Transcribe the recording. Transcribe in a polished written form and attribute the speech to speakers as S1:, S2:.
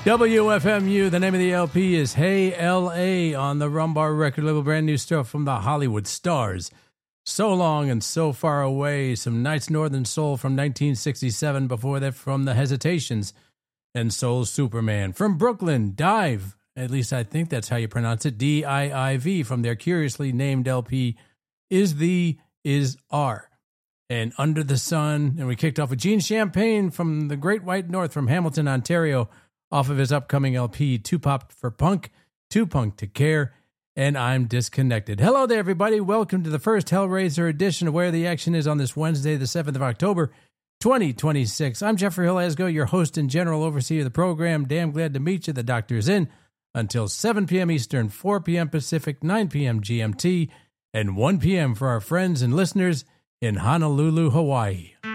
S1: WFMU, the name of the LP is Hey L.A. on the Rumbar record label. Brand new stuff from the Hollywood Stars. So Long and So Far Away. Some Nights Northern Soul from 1967. Before that, from the Hesitations and Soul Superman. From Brooklyn, Dive. At least I think that's how you pronounce it. D-I-I-V from their curiously named LP Is The Is R. And Under the Sun. And we kicked off with Gene Champagne from the Great White North from Hamilton, Ontario, off of his upcoming LP, Too Pop for Punk, Too Punk to Care, and I'm Disconnected. Hello there, everybody. Welcome to the first Hellraiser edition of Where the Action Is on this Wednesday, the 7th of October, 2026. I'm Jeffrey Hill-Asgo, your host and general overseer of the program. Damn glad to meet you. The doctor's in until 7 p.m. Eastern, 4 p.m. Pacific, 9 p.m. GMT, and 1 p.m. for our friends and listeners in Honolulu, Hawaii.